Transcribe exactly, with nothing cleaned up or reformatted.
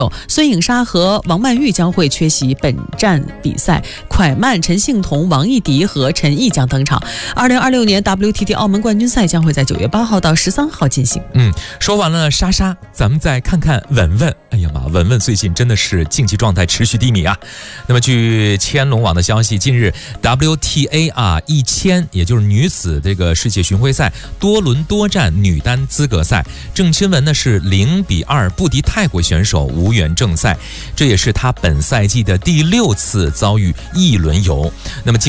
孙颖莎和王曼玉将会缺席本站比赛，蒯曼、陈幸同、王艺迪和陈毅将登场。二零二六年 W T T 澳门冠军赛将会在九月八号到十三号进行。 嗯，说完了莎莎，咱们再看看文文。哎呀妈，文文最近真的是竞技状态持续低迷啊。那么据千龙网的消息，近日 W T A 啊一千，也就是女子这个世界巡回赛多轮多战女单资格赛，郑钦文呢是零比二不敌泰国选手，无缘正赛，这也是她本赛季的第六次遭遇一轮游。那么